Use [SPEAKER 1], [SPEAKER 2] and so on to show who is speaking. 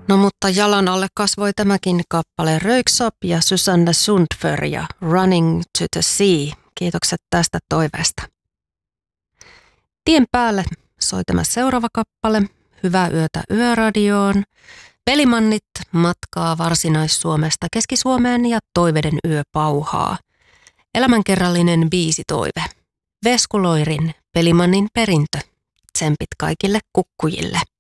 [SPEAKER 1] No mutta jalan alle kasvoi tämäkin kappale. Röyksopp ja Susanne Sundför ja Running to the Sea. Kiitokset tästä toiveesta. Tien päälle soi tämä seuraava kappale. Hyvää yötä Yöradioon. Pelimannit matkaa Varsinais-Suomesta Keski-Suomeen ja toiveiden yö pauhaa. Elämänkerrallinen biisitoive. Vesku Loirin Pelimannin perintö. Tsempit kaikille kukkujille.